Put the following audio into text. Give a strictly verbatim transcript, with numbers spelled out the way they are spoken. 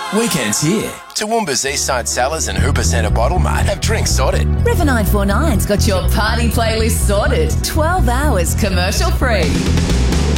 Weekends here. Toowoomba's Eastside Cellars and Hooper Centre Bottle Mart have drinks sorted. River nine four nine's got your party playlist sorted. twelve hours commercial free.